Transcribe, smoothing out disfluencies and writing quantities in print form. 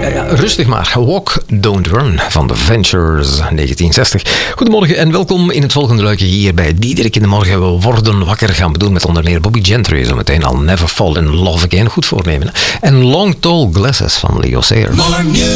Rustig maar. Walk, Don't Run van The Ventures, 1960. Goedemorgen en welkom in het volgende luikje hier bij Diederik in de Morgen. We worden wakker, gaan we doen met onder meer Bobby Gentry. Zometeen al Never Fall in Love Again, goed voornemen. En Long Tall Glasses van Leo Sayer.